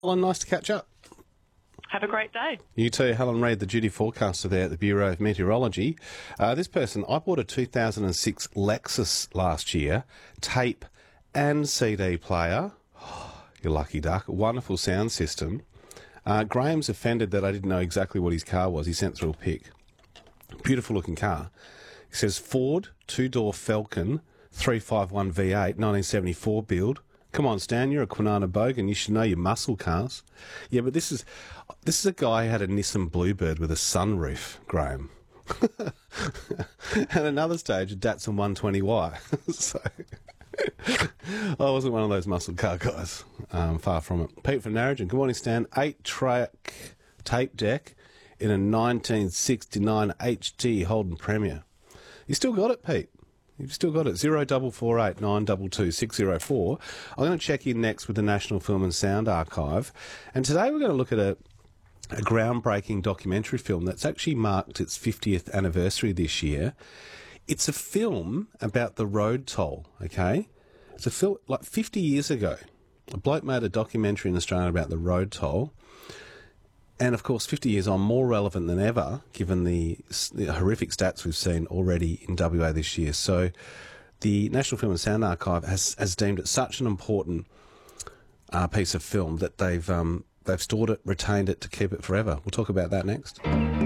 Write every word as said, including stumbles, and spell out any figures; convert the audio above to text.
Helen, nice to catch up. Have a great day. You too. Helen Reid, the duty forecaster there at the Bureau of Meteorology. Uh, this person, I bought a two thousand six Lexus last year, tape and C D player. Oh, you lucky duck. Wonderful sound system. Uh, Graham's offended that I didn't know exactly what his car was. He sent through a pic. Beautiful looking car. He says Ford two-door Falcon three fifty-one V eight, nineteen seventy-four build. Come on, Stan, you're a Kwinana Bogan. You should know your muscle cars. Yeah, but this is this is a guy who had a Nissan Bluebird with a sunroof, Graham. At another stage, a Datsun one twenty Y. So I wasn't one of those muscle car guys. Um, far from it. Pete from Narrogin. Good morning, Stan. Eight-track tape deck in a nineteen sixty-nine H T Holden Premier. You still got it, Pete? You've still got it. Zero double four eight nine two two six zero four. I'm going to check in next with the National Film and Sound Archive. And today we're going to look at a, a groundbreaking documentary film that's actually marked its fiftieth anniversary this year. It's a film about the road toll, okay? It's a film, like fifty years ago, a bloke made a documentary in Australia about the road toll. And, of course, fifty years on, more relevant than ever, given the, the horrific stats we've seen already in W A this year. So the National Film and Sound Archive has, has deemed it such an important uh, piece of film that they've um, they've stored it, retained it to keep it forever. We'll talk about that next.